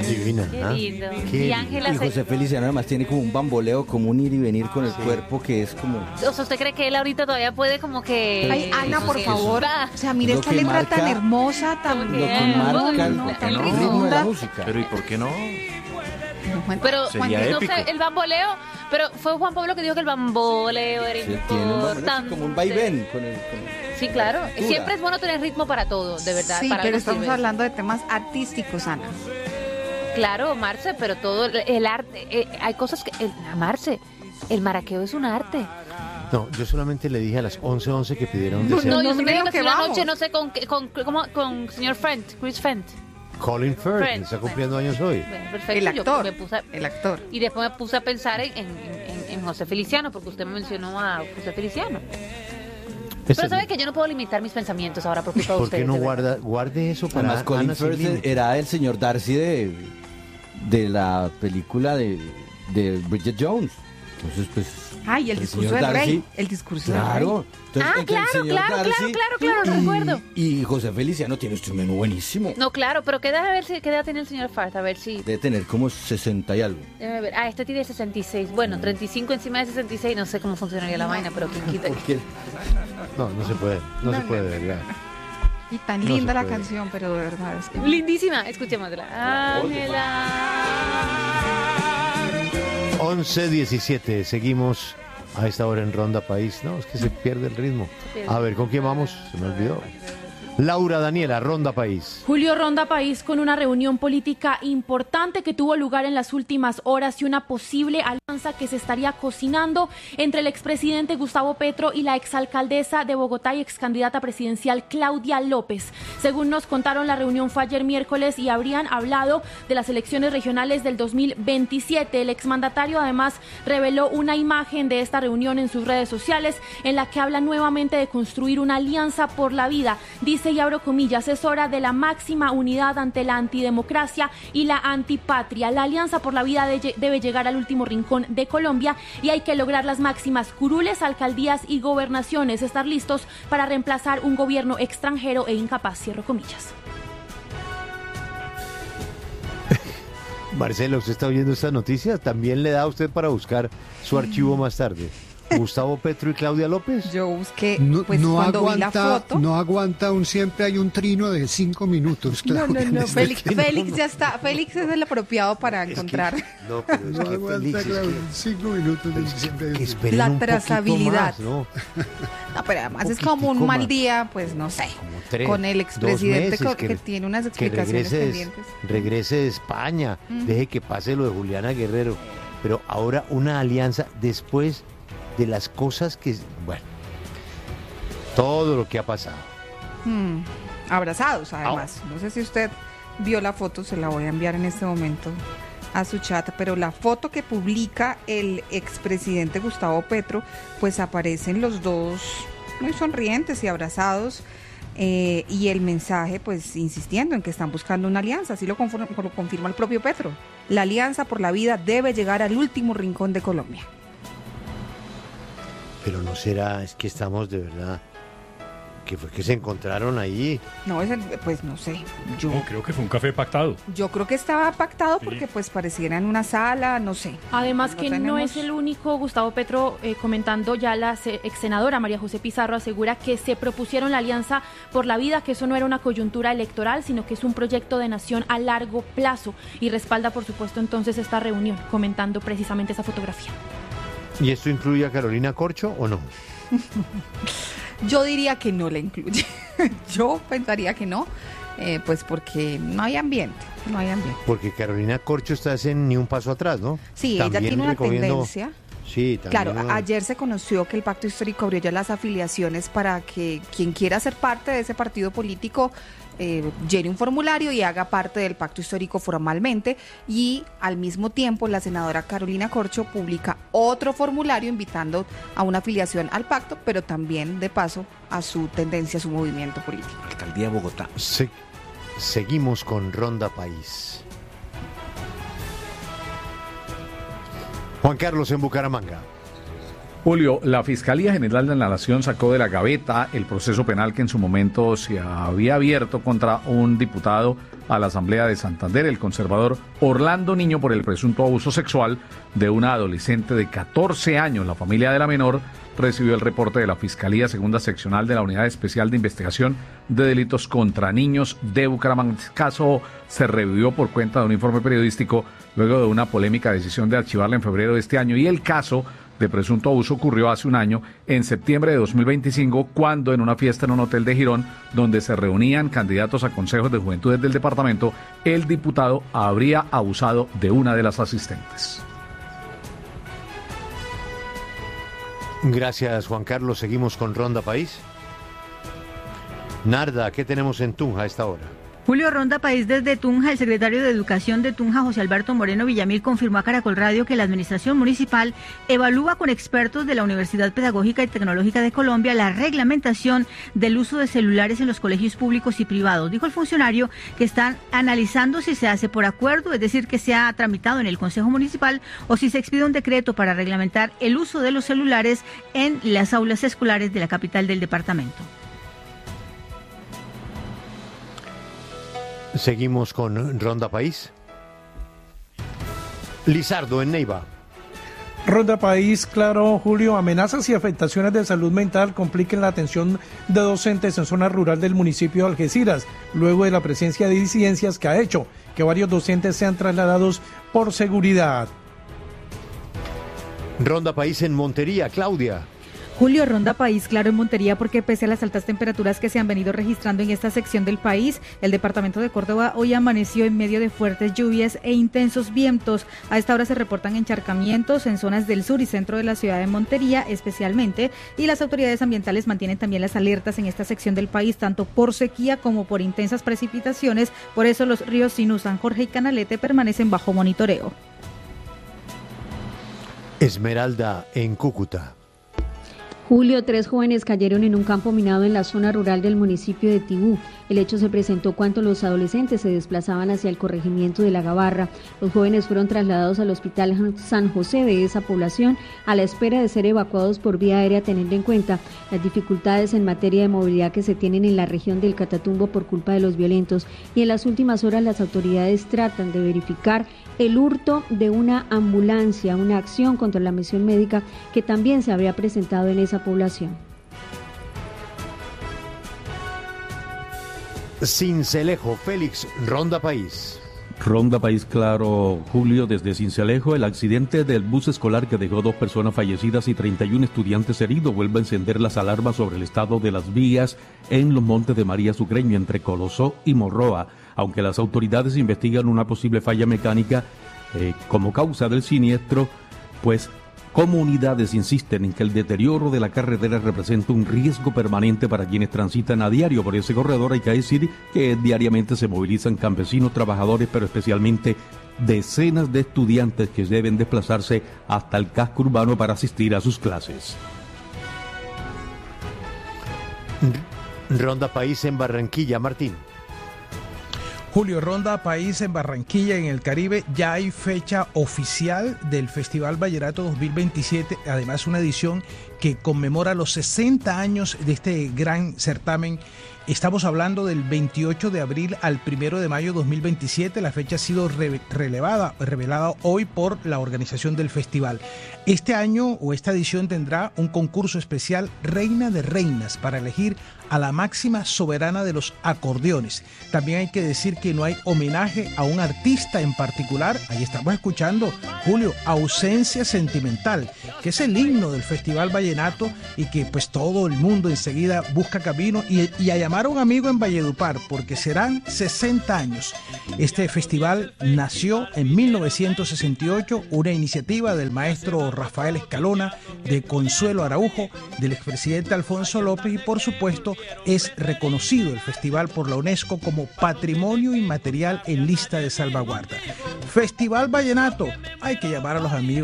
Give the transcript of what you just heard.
Divina. Qué lindo. Qué Y Ángela Y José Feliciano además tiene como un bamboleo, como un ir y venir con el cuerpo que es como... O sea, ¿usted cree que él ahorita todavía puede como que... Ay, Ana, como por que- favor. Ah, O sea, mira Lo esta que letra tan marca- hermosa, tan... Lo Lo que que marca no, el tan ritmo de la profunda. música. Pero ¿y por qué no? Pero Sería no épico. sé, el bamboleo, pero fue Juan Pablo que dijo que el bamboleo era Sí, tiene un bamboleo, importante. como un vaivén con el... Sí, claro. Cultura. Siempre es bueno tener ritmo para todo, de verdad. Sí, para pero algo estamos sirve. hablando de temas artísticos, Ana. Claro, Marce, pero todo el arte, hay cosas que... Marce, el maraqueo es un arte. No, yo solamente le dije a las 11:11 que pidieron No, deseo. yo me mire digo lo que que la vamos. noche, no sé, con señor Fent, Chris Fent. Colin Firth, Friend, que está cumpliendo años hoy. Bueno, perfecto. El Yo actor. me puse a- El actor. Y después me puse a pensar en José Feliciano, porque usted me mencionó a José Feliciano. Pero sabe que yo no puedo limitar mis pensamientos ahora por culpa de ¿Por ustedes. qué no de verdad. guarde eso para Además, Colin Ana sin Firth límites? era el señor Darcy de la película de Bridget Jones. Entonces, pues... Ay, el discurso señor del rey. Darcy, El discurso del rey. Claro. Entonces, Ah, entre el claro, señor claro, Darcy claro, recuerdo. Y José Feliciano tiene usted un menú buenísimo. No, claro, pero qué edad tiene el señor Farth, a ver si... Debe tener como 60 y algo. Déjame ver. Ah, este tiene 66. Bueno, 35 encima de 66, no sé cómo funcionaría la vaina, pero quién quita. Porque No, no se puede. No se puede, de verdad. Y tan No linda se la puede. canción, pero de verdad es que... Lindísima, escuchémosla. Ángela. 11:17. Seguimos a esta hora en Ronda País. No, es que se pierde el ritmo. pierde. A ver, ¿con quién vamos? Se me olvidó. Laura Daniela, Ronda País. Julio Ronda País con una reunión política importante que tuvo lugar en las últimas horas y una posible alianza que se estaría cocinando entre el expresidente Gustavo Petro y la exalcaldesa de Bogotá y excandidata presidencial Claudia López. Según nos contaron, la reunión fue ayer miércoles y habrían hablado de las elecciones regionales del 2027. El exmandatario además reveló una imagen de esta reunión en sus redes sociales en la que habla nuevamente de construir una alianza por la vida. Dice, y abro comillas, es hora de la máxima unidad ante la antidemocracia y la antipatria. La alianza por la vida debe llegar al último rincón de Colombia y hay que lograr las máximas curules, alcaldías y gobernaciones, estar listos para reemplazar un gobierno extranjero e incapaz, cierro comillas. Marcelo, ¿usted está oyendo esta noticia? ¿También le da a usted para buscar su archivo más tarde? ¿Gustavo Petro y Claudia López? Yo busqué, No, pues no cuando vi la aguanta, foto... no aguanta siempre hay un trino de 5 minutos. No, Claudia, en no, este Félix, tema. Félix ya está. Félix es el apropiado para encontrar No, pero es No que aguanta, Félix, es Claudia, que- 5 minutos de siempre hay un que trino. esperen La un poquito trazabilidad. más, ¿no? No, pero además es como un Poquitico mal más. día, pues no sé. Como 3, Con el 2 expresidente meses, que tiene unas que explicaciones regrese pendientes. regrese de España, deje que pase lo de Juliana Guerrero, pero ahora una alianza después de las cosas que, bueno, todo lo que ha pasado. Abrazados, además. No sé si usted vio la foto, se la voy a enviar en este momento a su chat, pero la foto que publica el expresidente Gustavo Petro, pues aparecen los dos muy sonrientes y abrazados, y el mensaje, pues insistiendo en que están buscando una alianza, así lo confirma el propio Petro. La alianza por la vida debe llegar al último rincón de Colombia. Pero no será, es que estamos de verdad, que fue que se encontraron ahí. No, pues no sé, No, creo que fue un café pactado. yo creo que estaba pactado porque pues pareciera en una sala, no sé. Además que no tenemos- es el único. Gustavo Petro, comentando, ya la ex senadora María José Pizarro asegura que se propusieron la alianza por la vida, que eso no era una coyuntura electoral, sino que es un proyecto de nación a largo plazo, y respalda por supuesto entonces esta reunión, comentando precisamente esa fotografía. ¿Y esto incluye a Carolina Corcho o no? Yo diría que no la incluye. Yo pensaría que no, pues porque no hay ambiente, no hay ambiente. Porque Carolina Corcho está en ni un paso atrás, ¿no? Sí, ella También tiene una recogiendo- tendencia. Sí, también. Claro, ayer se conoció que el Pacto Histórico abrió ya las afiliaciones para que quien quiera ser parte de ese partido político llene un formulario y haga parte del Pacto Histórico formalmente, y al mismo tiempo la senadora Carolina Corcho publica otro formulario invitando a una afiliación al pacto, pero también de paso a su tendencia, a su movimiento político. Alcaldía de Bogotá. Seguimos con Ronda País. Juan Carlos en Bucaramanga. Julio, la Fiscalía General de la Nación sacó de la gaveta el proceso penal que en su momento se había abierto contra un diputado a la Asamblea de Santander el conservador Orlando Niño por el presunto abuso sexual de una adolescente de 14 años. La familia de la menor recibió el reporte de la Fiscalía Segunda Seccional de la Unidad Especial de Investigación de Delitos contra Niños de Bucaramanga. El caso se revivió por cuenta de un informe periodístico luego de una polémica decisión de archivarla en febrero de este año, y el caso de presunto abuso ocurrió hace un año, en septiembre de 2025, cuando en una fiesta en un hotel de Girón, donde se reunían candidatos a consejos de juventudes del departamento, el diputado habría abusado de una de las asistentes. Gracias, Juan Carlos. Seguimos con Ronda País. Narda, ¿qué tenemos en Tunja a esta hora? Julio, Ronda País desde Tunja. El secretario de Educación de Tunja, José Alberto Moreno Villamil, confirmó a Caracol Radio que la administración municipal evalúa con expertos de la Universidad Pedagógica y Tecnológica de Colombia la reglamentación del uso de celulares en los colegios públicos y privados. Dijo el funcionario que están analizando si se hace por acuerdo, es decir, que se ha tramitado en el Consejo Municipal, o si se expide un decreto para reglamentar el uso de los celulares en las aulas escolares de la capital del departamento. Seguimos con Ronda País. Lizardo, en Neiva. Ronda País, claro, Julio, amenazas y afectaciones de salud mental complican la atención de docentes en zona rural del municipio de Algeciras, luego de la presencia de disidencias que ha hecho que varios docentes sean trasladados por seguridad. Ronda País en Montería, Claudia. Julio, Ronda País, claro, en Montería, porque pese a las altas temperaturas que se han venido registrando en esta sección del país, el departamento de Córdoba hoy amaneció en medio de fuertes lluvias e intensos vientos. A esta hora se reportan encharcamientos en zonas del sur y centro de la ciudad de Montería especialmente, y las autoridades ambientales mantienen también las alertas en esta sección del país, tanto por sequía como por intensas precipitaciones. Por eso los ríos Sinú, San Jorge y Canalete permanecen bajo monitoreo. Esmeralda, en Cúcuta. Julio, 3 jóvenes cayeron en un campo minado en la zona rural del municipio de Tibú. El hecho se presentó cuando los adolescentes se desplazaban hacia el corregimiento de La Gabarra. Los jóvenes fueron trasladados al Hospital San José de esa población a la espera de ser evacuados por vía aérea, teniendo en cuenta las dificultades en materia de movilidad que se tienen en la región del Catatumbo por culpa de los violentos. Y en las últimas horas las autoridades tratan de verificar el hurto de una ambulancia, una acción contra la misión médica que también se habría presentado en esa población. Sincelejo, Félix, Ronda País. Ronda País, claro, Julio, desde Sincelejo, el accidente del bus escolar que dejó 2 personas fallecidas y 31 estudiantes heridos vuelve a encender las alarmas sobre el estado de las vías en los Montes de María Sucreño, entre Colosó y Morroa, aunque las autoridades investigan una posible falla mecánica como causa del siniestro, pues comunidades insisten en que el deterioro de la carretera representa un riesgo permanente para quienes transitan a diario por ese corredor. Hay que decir que diariamente se movilizan campesinos, trabajadores, pero especialmente decenas de estudiantes que deben desplazarse hasta el casco urbano para asistir a sus clases. Ronda País en Barranquilla, Martín. Julio, Ronda País en Barranquilla, en el Caribe. Ya hay fecha oficial del Festival Vallenato 2027, además una edición que conmemora los 60 años de este gran certamen. Estamos hablando del 28 de abril al 1 de mayo 2027. La fecha ha sido revelada hoy por la organización del festival. Este año o esta edición tendrá un concurso especial Reina de Reinas para elegir a la máxima soberana de los acordeones. También hay que decir que no hay homenaje a un artista en particular. Ahí estamos escuchando, Julio, Ausencia Sentimental, que es el himno del Festival Vallenato y que pues todo el mundo enseguida busca camino y a llamar a un amigo en Valledupar, porque serán 60 años. Este festival nació en 1968, una iniciativa del maestro Rafael Escalona, de Consuelo Araujo, del expresidente Alfonso López, y por supuesto es reconocido el festival por la UNESCO como Patrimonio Inmaterial en lista de salvaguarda. Festival Vallenato, hay que llamar a los amigos